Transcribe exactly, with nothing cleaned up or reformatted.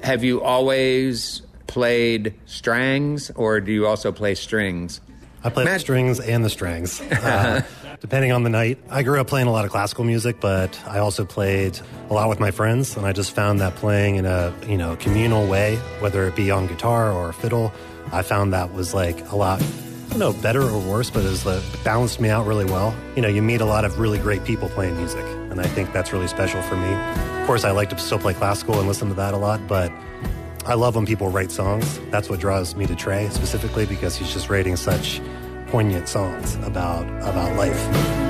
Have you always played Strangs, or do you also play strings? I play Matt- the strings and the strings, uh, depending on the night. I grew up playing a lot of classical music, but I also played a lot with my friends, and I just found that playing in a, you know, communal way, whether it be on guitar or fiddle, I found that was like a lot, I don't know, better or worse, but it, was, uh, it balanced me out really well. You know, you meet a lot of really great people playing music, and I think that's really special for me. Of course, I like to still play classical and listen to that a lot, but I love when people write songs. That's what draws me to Trey specifically, because he's just writing such poignant songs about about life.